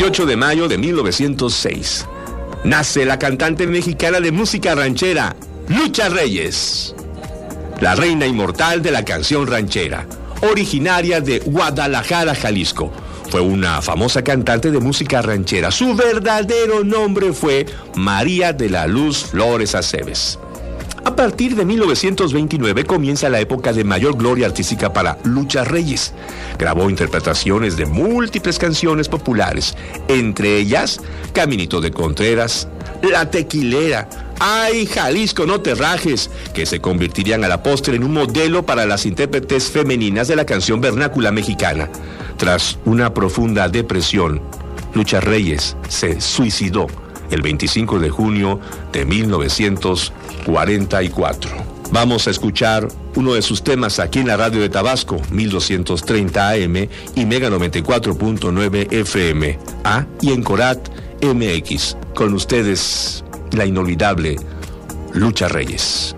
28 de mayo de 1906. Nace la cantante mexicana de música ranchera, Lucha Reyes, la reina inmortal de la canción ranchera, originaria de Guadalajara, Jalisco. Fue una famosa cantante de música ranchera. Su verdadero nombre fue María de la Luz Flores Aceves. A partir de 1929 comienza la época de mayor gloria artística para Lucha Reyes. Grabó interpretaciones de múltiples canciones populares, entre ellas Caminito de Contreras, La Tequilera, Ay, Jalisco, no te rajes, que se convertirían a la postre en un modelo para las intérpretes femeninas de la canción vernácula mexicana. Tras una profunda depresión, Lucha Reyes se suicidó el 25 de junio de 1944. Vamos a escuchar uno de sus temas aquí en la radio de Tabasco, 1230 AM y Mega 94.9 FM, y en Corat MX. Con ustedes, la inolvidable Lucha Reyes.